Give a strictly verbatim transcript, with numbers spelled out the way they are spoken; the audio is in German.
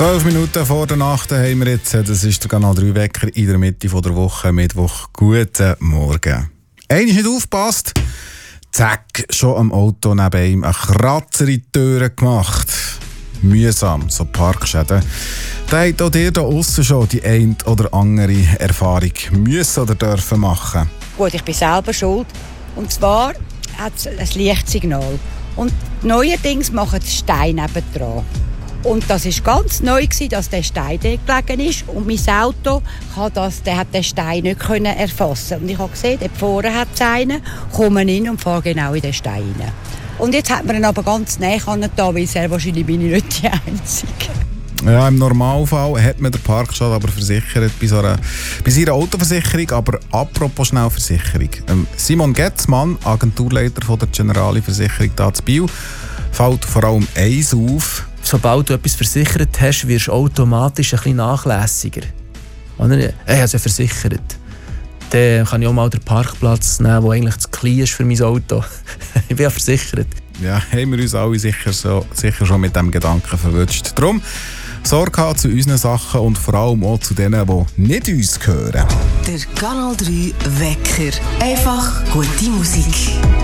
Zwölf Minuten vor der Nacht haben wir jetzt. Das ist der Kanal drei Wecker in der Mitte der Woche, Mittwoch. Guten Morgen. Einer ist nicht aufgepasst. Zack, schon am Auto neben ihm einen Kratzer in die Türen gemacht. Mühsam, so Parkschäden. Da habt auch ihr da aussen schon die ein oder andere Erfahrung müssen oder dürfen machen. Gut, ich bin selber schuld. Und zwar hat es ein Lichtsignal. Und neuerdings machen es Steine nebendran. Und das war ganz neu, dass der Stein dort gelegen ist. Und mein Auto kann das, der hat den Stein nicht erfassen. Und ich habe gesehen, dort vorne hat es einen, komme rein und fahre genau in den Stein rein. Und jetzt hat man ihn aber ganz nah da, weil sehr wahrscheinlich bin ich nicht die Einzige. Ja, im Normalfall hat man den Parkstadt aber versichert bei, so einer, bei seiner Autoversicherung. Aber apropos schnell Versicherung. Ähm, Simon Getzmann, Agenturleiter von der Generali Versicherung da zu Biel, fällt vor allem eins auf. Sobald du etwas versichert hast, wirst du automatisch ein bisschen nachlässiger. Oder? Ich habe es ja versichert. Dann kann ich auch mal den Parkplatz nehmen, der eigentlich zu klein ist für mein Auto. Ich bin ja versichert. Ja, haben wir uns alle sicher, so, sicher schon mit diesem Gedanken verwünscht. Darum Sorge haben zu unseren Sachen und vor allem auch zu denen, die nicht uns gehören. Der Kanal drei Wecker. Einfach gute Musik.